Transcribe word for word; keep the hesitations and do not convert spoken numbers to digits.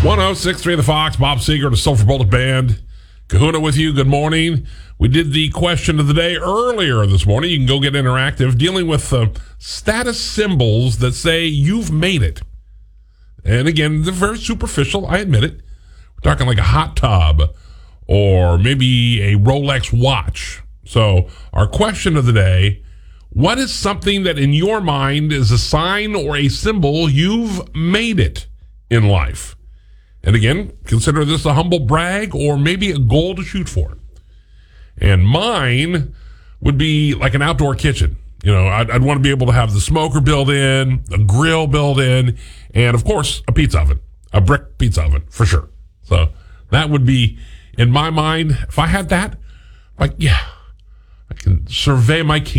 one oh six point three The Fox, Bob Seger, the Silver Bullet Band. Kahuna with you. Good morning. We did the question of the day earlier this morning. You can go get interactive, dealing with uh, status symbols that say you've made it. And again, they're very superficial, I admit it. We're talking like a hot tub or maybe a Rolex watch. So our question of the day, what is something that in your mind is a sign or a symbol you've made it in life? And again, consider this a humble brag or maybe a goal to shoot for. And mine would be like an outdoor kitchen. You know, I'd, I'd want to be able to have the smoker built in, a grill built in, and of course, a pizza oven, a brick pizza oven for sure. So that would be, in my mind, if I had that, like, yeah, I can survey my kingdom.